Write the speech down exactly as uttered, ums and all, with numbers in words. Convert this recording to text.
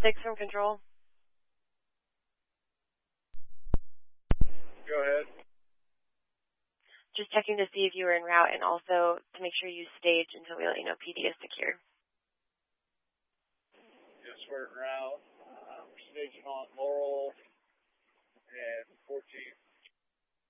six from control. Go ahead. Just checking to see if you were en route and also to make sure you stage until we let you know P D is secure. Yes, we're en route. Uh, we're staging on Laurel and fourteenth